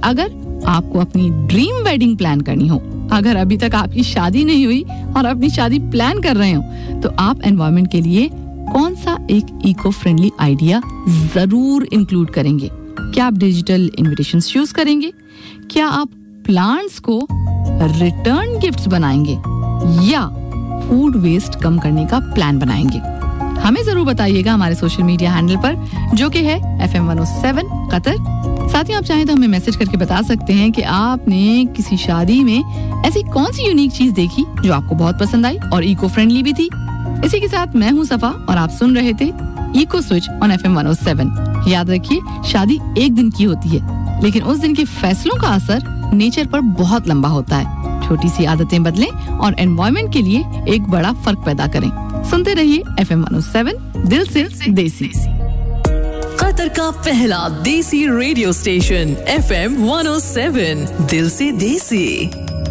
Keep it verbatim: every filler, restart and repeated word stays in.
अगर आपको अपनी ड्रीम वेडिंग प्लान करनी हो, अगर अभी तक आपकी शादी नहीं हुई और अपनी शादी प्लान कर रहे हो, तो आप एनवायरनमेंट के लिए कौन सा एक इको फ्रेंडली आइडिया जरूर इंक्लूड करेंगे? क्या आप डिजिटल इनविटेशंस यूज करेंगे? क्या आप प्लांट्स को रिटर्न गिफ्ट्स बनाएंगे या फूड वेस्ट कम करने का प्लान बनाएंगे? हमें जरूर बताइएगा हमारे सोशल मीडिया हैंडल पर, जो कि है F M one O seven Qatar. साथ ही आप चाहें तो हमें मैसेज करके बता सकते हैं कि आपने किसी शादी में ऐसी कौन सी यूनिक चीज देखी जो आपको बहुत पसंद आई और इको फ्रेंडली भी थी। इसी के साथ मैं हूं सफा और आप सुन रहे थे eco switch on F M one O seven. याद रखिए, शादी एक दिन की होती है, लेकिन उस दिन के फैसलों का असर नेचर पर बहुत लंबा होता है। छोटी सी आदतें बदलें और एनवायरनमेंट के लिए एक बड़ा फर्क पैदा करें। सुनते रहिए F M one O seven, दिल से देसी। कतर का पहला देसी radio station F M one O seven, दिल से देसी।